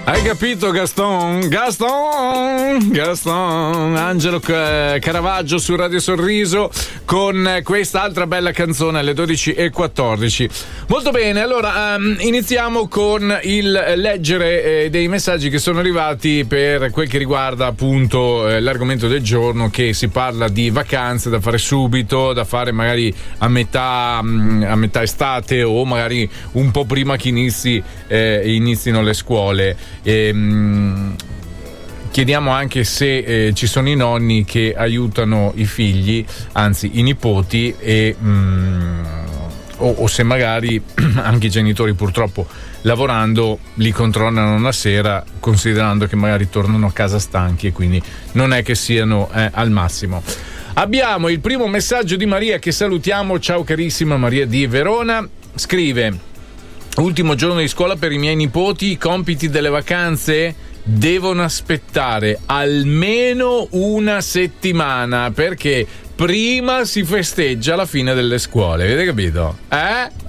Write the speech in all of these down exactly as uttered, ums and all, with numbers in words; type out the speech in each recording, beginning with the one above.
Hai capito, Gaston? Gaston! Gaston! Angelo Caravaggio su Radio Sorriso con quest'altra bella canzone alle dodici e quattordici. Molto bene, allora um, iniziamo con il leggere eh, dei messaggi che sono arrivati per quel che riguarda appunto eh, l'argomento del giorno, che si parla di vacanze da fare subito, da fare magari a metà, um, a metà estate o magari un po' prima che inizi, eh, inizino le scuole. E, mh, chiediamo anche se eh, ci sono i nonni che aiutano i figli, anzi i nipoti, e mh, o, o se magari anche i genitori purtroppo lavorando li controllano una sera, considerando che magari tornano a casa stanchi e quindi non è che siano eh, al massimo. Abbiamo il primo messaggio di Maria, che salutiamo. Ciao carissima Maria di Verona. Scrive: ultimo giorno di scuola per i miei nipoti, i compiti delle vacanze devono aspettare almeno una settimana, perché prima si festeggia la fine delle scuole, avete capito? Eh?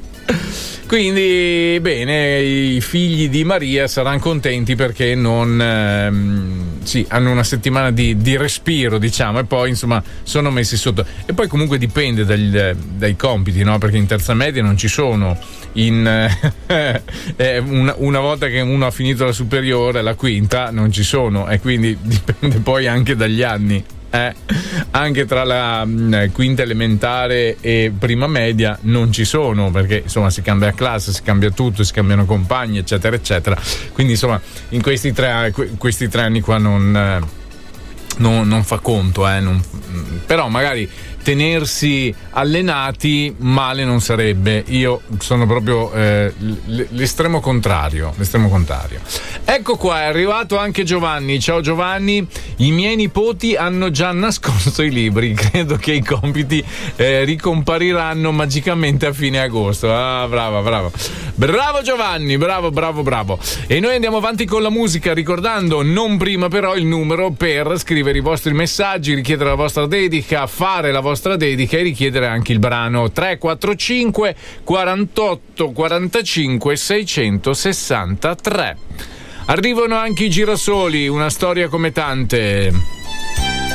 Quindi bene, i figli di Maria saranno contenti perché non ehm, sì, hanno una settimana di, di respiro, diciamo, e poi insomma sono messi sotto. E poi comunque dipende dagli, dai compiti, no? Perché in terza media non ci sono, in eh, una, una volta che uno ha finito la superiore, la quinta non ci sono, e quindi dipende poi anche dagli anni. Eh, anche tra la mh, quinta elementare e prima media non ci sono, perché insomma si cambia classe, si cambia tutto, si cambiano compagni, eccetera eccetera. Quindi insomma in questi tre, questi tre anni qua non, eh, non, non fa conto, eh, non, però magari tenersi allenati male non sarebbe. Io sono proprio eh, l'estremo contrario, l'estremo contrario. Ecco qua, è arrivato anche Giovanni. Ciao Giovanni, i miei nipoti hanno già nascosto i libri, credo che i compiti eh, ricompariranno magicamente a fine agosto. Ah, bravo, bravo. Bravo Giovanni, bravo, bravo, bravo. E noi andiamo avanti con la musica, ricordando non prima però il numero per scrivere i vostri messaggi, richiedere la vostra dedica, fare la vostra dedica e richiedere anche il brano. Tre quattro cinque quarantotto quarantacinque seicentosessantatré. Arrivano anche i girasoli, una storia come tante.